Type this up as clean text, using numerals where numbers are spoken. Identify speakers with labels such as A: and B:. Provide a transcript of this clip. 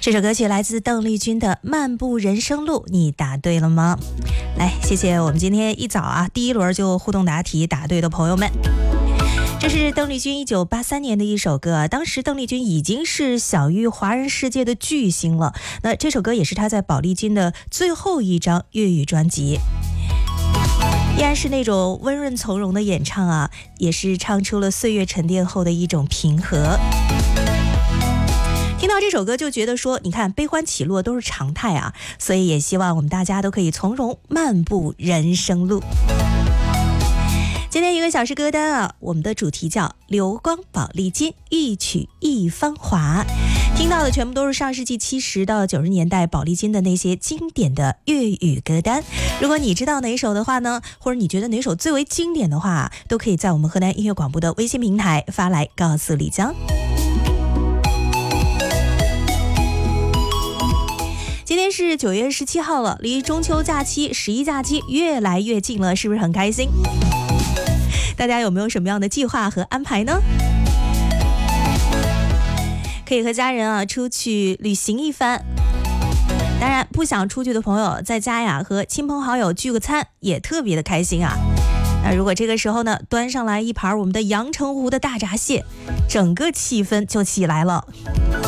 A: 这首歌曲来自邓丽君的《漫步人生路》，你答对了吗？来，谢谢我们今天一早第一轮就互动答题答对的朋友们。这是邓丽君1983年的一首歌，当时邓丽君已经是享誉华人世界的巨星了。那这首歌也是她在宝丽金的最后一张粤语专辑，依然是那种温润从容的演唱也是唱出了岁月沉淀后的一种平和。听到这首歌就觉得说，你看悲欢起落都是常态所以也希望我们大家都可以从容漫步人生路。今天一个小时歌单我们的主题叫流光宝丽金，一曲一芳华。听到的全部都是上世纪70到90年代宝丽金的那些经典的粤语歌单。如果你知道哪首的话呢，或者你觉得哪首最为经典的话，都可以在我们河南音乐广播的微信平台发来告诉李江。今天是9月17号了，离中秋假期、11假期越来越近了，是不是很开心？大家有没有什么样的计划和安排呢？可以和家人出去旅行一番。当然不想出去的朋友在家和亲朋好友聚个餐也特别的开心那如果这个时候呢，端上来一盘我们的阳澄湖的大闸蟹，整个气氛就起来了。